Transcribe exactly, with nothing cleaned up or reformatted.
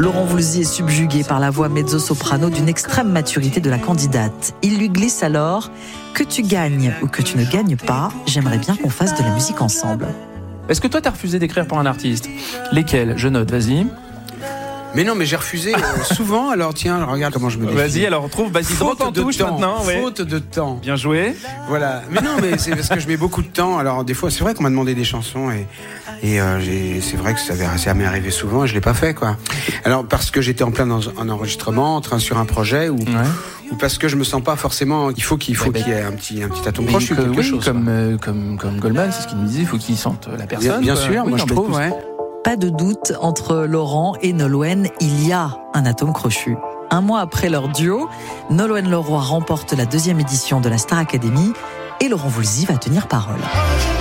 Laurent Voulzy est subjugué par la voix mezzo-soprano d'une extrême maturité de la candidate. Il lui glisse alors « Que tu gagnes ou que tu ne gagnes pas, j'aimerais bien qu'on fasse de la musique ensemble. » Est-ce que toi, t'as refusé d'écrire pour un artiste ? Lesquels ? Je note, vas-y. Mais non, mais j'ai refusé euh, souvent. Alors tiens, regarde comment je me défie. Vas-y, alors retrouve, vas-y, droite en touche temps, maintenant. Ouais. Faute de temps. Bien joué. Voilà. Mais non, mais c'est parce que je mets beaucoup de temps. Alors des fois, c'est vrai qu'on m'a demandé des chansons et, et euh, j'ai, c'est vrai que ça, ça m'est arrivé souvent et je l'ai pas fait, quoi. Alors parce que j'étais en plein dans un enregistrement, en train sur un projet ou. Ouais. Ou parce que je me sens pas forcément. Il faut qu'il faut ouais, qu'il y ait un petit un petit atome crochu, quelque oui, chose. Comme euh, comme comme Goldman, c'est ce qu'il nous disait. Il faut qu'il sente la personne. Bien, bien sûr, oui, moi je trouve. Ouais. Pas de doute, entre Laurent et Nolwenn, il y a un atome crochu. Un mois après leur duo, Nolwenn Leroy remporte la deuxième édition de la Star Academy et Laurent Voulzy va tenir parole.